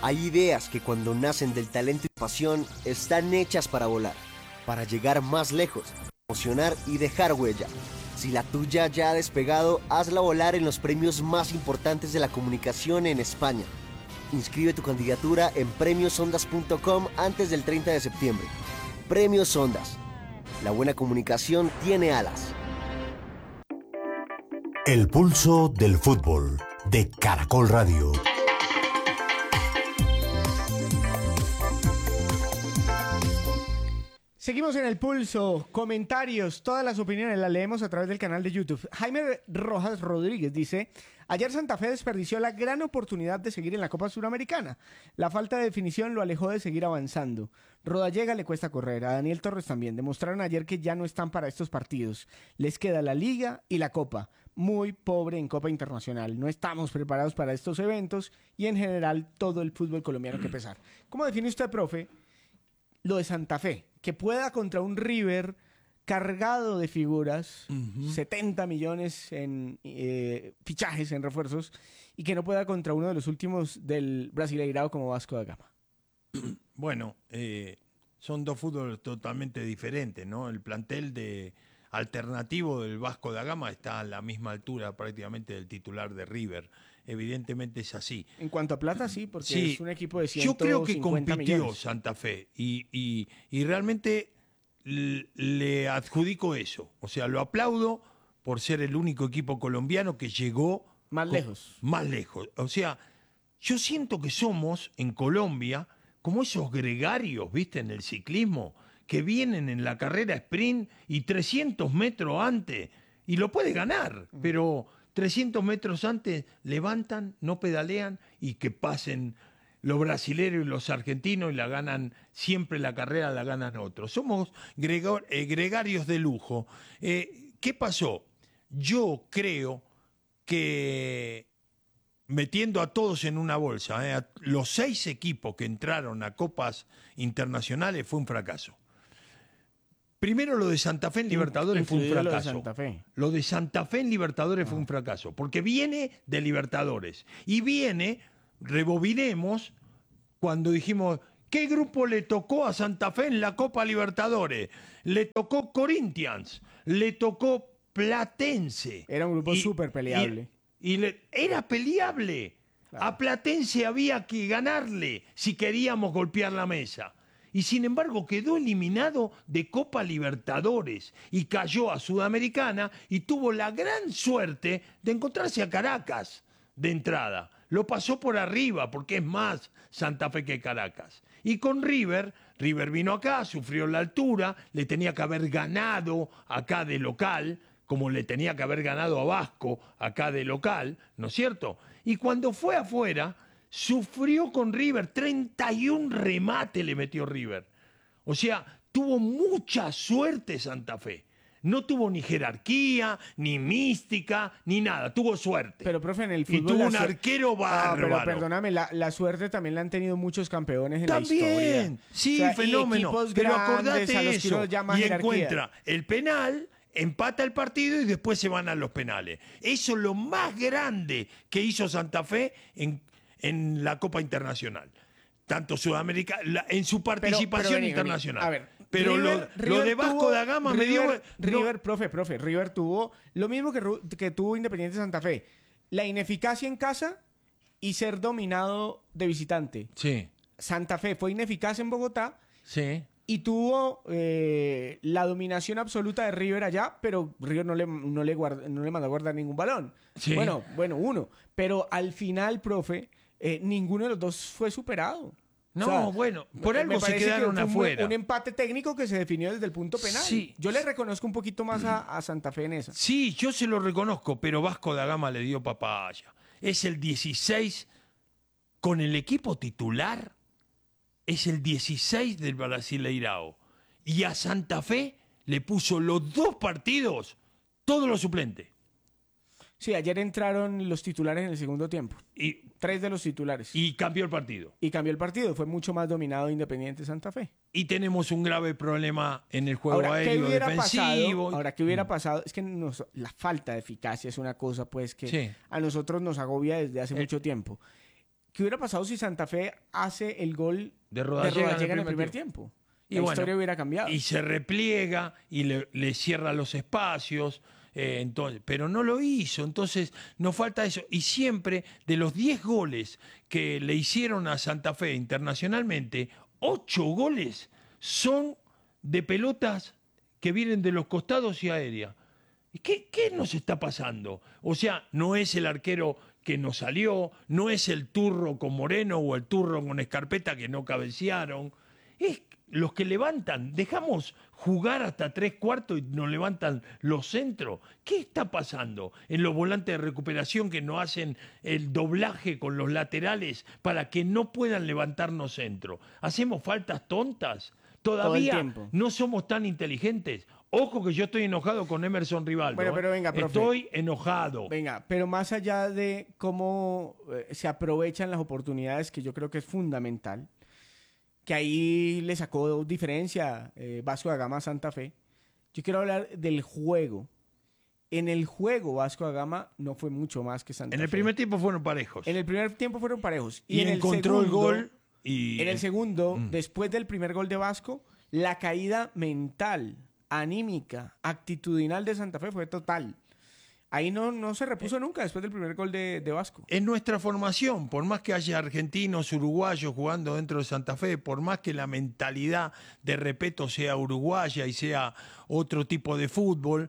Hay ideas que cuando nacen del talento y pasión están hechas para volar, para llegar más lejos, emocionar y dejar huella. Si la tuya ya ha despegado, hazla volar en los premios más importantes de la comunicación en España. Inscribe tu candidatura en premiosondas.com antes del 30 de septiembre. Premios Ondas. La buena comunicación tiene alas. El pulso del fútbol de Caracol Radio. Seguimos en el pulso, comentarios, todas las opiniones las leemos a través del canal de YouTube. Jaime Rojas Rodríguez dice: ayer Santa Fe desperdició la gran oportunidad de seguir en la Copa Suramericana. La falta de definición lo alejó de seguir avanzando. Rodallega le cuesta correr, a Daniel Torres también. Demostraron ayer que ya no están para estos partidos. Les queda la Liga y la Copa. Muy pobre en Copa Internacional. No estamos preparados para estos eventos y en general todo el fútbol colombiano que pesar. ¿Cómo define usted, profe, lo de Santa Fe? Que pueda contra un River cargado de figuras, 70 millones en fichajes, en refuerzos, y que no pueda contra uno de los últimos del Brasileirao como Vasco da Gama. Bueno, son dos fútboles totalmente diferentes, ¿no? El plantel alternativo del Vasco da Gama está a la misma altura prácticamente del titular de River. Evidentemente es así. En cuanto a plata, sí, porque sí, es un equipo de 150 yo creo que compitió millones. Santa Fe y realmente le adjudico eso. O sea, lo aplaudo por ser el único equipo colombiano que llegó más lejos. Más lejos. O sea, yo siento que somos en Colombia como esos gregarios, ¿viste? En el ciclismo, que vienen en la carrera sprint y 300 metros antes y lo puede ganar, pero 300 metros antes levantan, no pedalean y que pasen los brasileños y los argentinos y la ganan, siempre la carrera la ganan otros. Somos gregarios de lujo. ¿Qué pasó? Yo creo que metiendo a todos en una bolsa, a los 6 equipos que entraron a copas internacionales fue un fracaso. Primero lo de Santa Fe en Libertadores fue un fracaso. Lo de Santa Fe en Libertadores fue un fracaso, porque viene de Libertadores. Y viene, rebobinemos, cuando dijimos, ¿qué grupo le tocó a Santa Fe en la Copa Libertadores? Le tocó Corinthians, le tocó Platense. Era un grupo súper peleable. Era peleable. Claro. A Platense había que ganarle si queríamos golpear la mesa. Y sin embargo quedó eliminado de Copa Libertadores y cayó a Sudamericana y tuvo la gran suerte de encontrarse a Caracas de entrada. Lo pasó por arriba porque es más Santa Fe que Caracas. Y con River vino acá, sufrió la altura, le tenía que haber ganado acá de local, como le tenía que haber ganado a Vasco acá de local, ¿no es cierto? Y cuando fue afuera, sufrió con River, 31 remates le metió River. O sea, tuvo mucha suerte Santa Fe. No tuvo ni jerarquía, ni mística, ni nada. Tuvo suerte. Pero, profe, en el fútbol... Y tuvo un arquero bárbaro. Pero perdóname, la suerte también la han tenido muchos campeones en la historia. También, sí, o sea, fenómeno. Pero acordate eso. Y encuentra el penal, empata el partido y después se van a los penales. Eso es lo más grande que hizo Santa Fe en la Copa Internacional. Tanto Sudamérica, en su participación internacional. A ver, pero River lo de Vasco da Gama me dio... River, profe, River tuvo lo mismo que tuvo Independiente Santa Fe. La ineficacia en casa y ser dominado de visitante. Sí. Santa Fe fue ineficaz en Bogotá. Sí. Y tuvo la dominación absoluta de River allá, pero River no le mandó a guardar ningún balón. Sí. Bueno, uno. Pero al final, profe, ninguno de los dos fue superado. No, o sea, bueno, por algo se quedaron afuera. Un empate técnico que se definió desde el punto penal. Sí. Yo le reconozco un poquito más a Santa Fe en esa. Sí, yo se lo reconozco, pero Vasco da Gama le dio papaya. Es el 16 con el equipo titular. Es el 16 del Brasileirao. Y a Santa Fe le puso los 2 partidos, todos los suplentes. Sí, ayer entraron los titulares en el segundo tiempo. 3 de los titulares. Y cambió el partido. Fue mucho más dominado Independiente Santa Fe. Y tenemos un grave problema en el juego aéreo defensivo. ¿Qué hubiera pasado? Es que la falta de eficacia es una cosa pues que a nosotros nos agobia desde hace mucho tiempo. ¿Qué hubiera pasado si Santa Fe hace el gol De de Rodallega Rodallega en el primer tiempo? Y La bueno, historia hubiera cambiado. Y se repliega y le cierra los espacios, entonces, pero no lo hizo, entonces nos falta eso. Y siempre, de los 10 goles que le hicieron a Santa Fe internacionalmente, 8 goles son de pelotas que vienen de los costados y aéreas. ¿Y qué nos está pasando? O sea, no es el arquero que nos salió, no es el turro con Moreno o el turro con Escarpeta que no cabecearon, es los que levantan. Dejamos jugar hasta 3/4 y nos levantan los centros. ¿Qué está pasando en los volantes de recuperación que no hacen el doblaje con los laterales para que no puedan levantarnos centro? ¿Hacemos faltas tontas? Todavía tiempo. no somos tan inteligentes. Ojo que yo estoy enojado con Emerson Rivaldo. Bueno, pero venga, profe. Estoy enojado. Venga, pero más allá de cómo se aprovechan las oportunidades, que yo creo que es fundamental, que ahí le sacó diferencia Vasco da Gama a Santa Fe, yo quiero hablar del juego. En el juego Vasco da Gama no fue mucho más que Santa Fe. En el primer tiempo fueron parejos. En el primer tiempo fueron parejos. Y en encontró el el gol. Y En el segundo, después del primer gol de Vasco, la caída mental, anímica, actitudinal de Santa Fe fue total. Ahí no se repuso nunca después del primer gol de Vasco. En nuestra formación, por más que haya argentinos, uruguayos jugando dentro de Santa Fe, por más que la mentalidad de Repetto sea uruguaya y sea otro tipo de fútbol,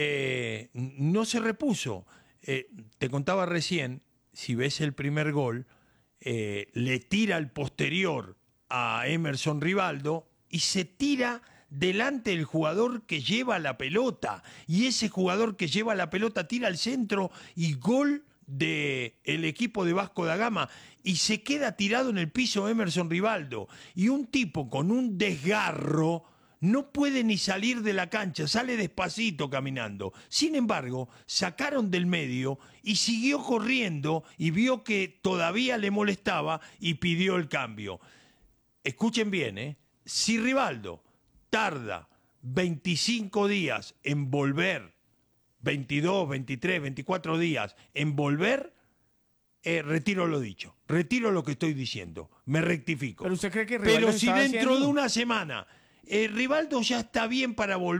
no se repuso. Te contaba recién, si ves el primer gol, le tira el posterior a Emerson Rivaldo y se tira delante del jugador que lleva la pelota, y ese jugador que lleva la pelota tira al centro y gol del equipo de Vasco da Gama, y se queda tirado en el piso Emerson Rivaldo, y un tipo con un desgarro no puede ni salir de la cancha, sale despacito caminando. Sin embargo, sacaron del medio y siguió corriendo y vio que todavía le molestaba y pidió el cambio. Escuchen bien, si Rivaldo tarda 25 días en volver, 22, 23, 24 días en volver, retiro lo dicho, retiro lo que estoy diciendo, me rectifico. Pero usted cree que Rivaldo Pero si estaba dentro haciendo... de una semana Rivaldo ya está bien para volver,